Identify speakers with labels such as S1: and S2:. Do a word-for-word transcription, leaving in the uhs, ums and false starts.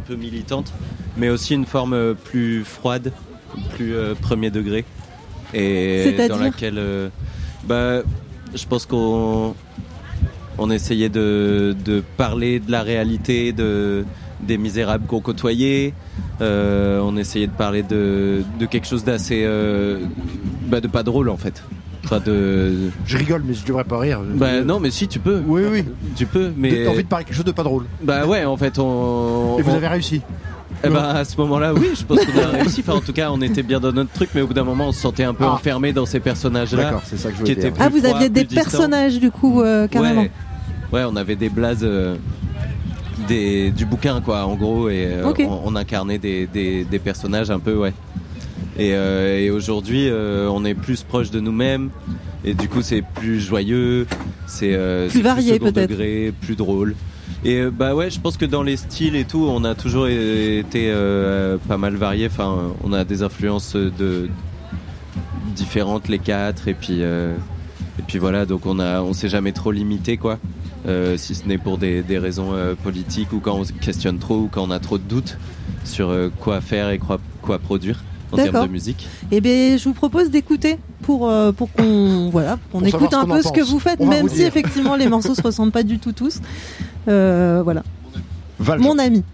S1: peu militante, mais aussi une forme euh, plus froide, plus euh, premier degré, et
S2: C'est-à-dire
S1: dans laquelle, euh, bah, je pense qu'on on essayait de, de parler de la réalité de, des misérables qu'on côtoyait. Euh, on essayait de parler de, de quelque chose d'assez, euh, bah, de pas drôle en fait. Enfin de.
S3: Je rigole, mais je devrais pas rire.
S1: Bah non, mais si tu peux.
S3: Oui, oui.
S1: Tu peux, mais.
S3: T'as envie de parler quelque chose de pas drôle.
S1: Bah ouais, en fait, on.
S3: Et vous
S1: on...
S3: avez réussi.
S1: Eh ben, à ce moment-là, oui, je pense qu'on a réussi. Enfin, en tout cas, on était bien dans notre truc, mais au bout d'un moment, on se sentait un peu
S3: Ah.
S1: enfermé dans ces personnages-là.
S3: D'accord, c'est ça que je
S1: qui
S3: voulais dire.
S1: étaient plus
S2: Ah, vous
S1: froids,
S2: aviez des
S1: plus distants.
S2: personnages du coup euh, carrément.
S1: Ouais. Ouais, on avait des blazes euh, des, du bouquin, quoi, en gros, et euh,
S2: Ok.
S1: on, on incarnait des, des, des personnages un peu, ouais. Et, euh, et aujourd'hui, euh, on est plus proche de nous-mêmes, et du coup, c'est plus joyeux, c'est euh,
S2: Plus
S1: c'est
S2: varié,
S1: second
S2: peut-être.
S1: degré, plus drôle. Et euh, bah ouais, je pense que dans les styles et tout, on a toujours été euh, pas mal variés. Enfin, on a des influences de différentes les quatre, et puis euh, et puis voilà. Donc on a, on s'est jamais trop limité, quoi. Euh, si ce n'est pour des, des raisons euh, politiques ou quand on se questionne trop ou quand on a trop de doutes sur euh, quoi faire et quoi, quoi produire en
S2: D'accord.
S1: termes de musique.
S2: Eh bien, je vous propose d'écouter pour euh, pour qu'on voilà, pour qu'on
S3: Pour
S2: écoute
S3: savoir
S2: un
S3: ce qu'on
S2: peu
S3: en
S2: ce que
S3: pense.
S2: vous faites,
S3: On va
S2: même
S3: vous
S2: si
S3: dire.
S2: effectivement les morceaux se ressemblent pas du tout tous. Euh, voilà.
S3: Valjean.
S2: Mon ami.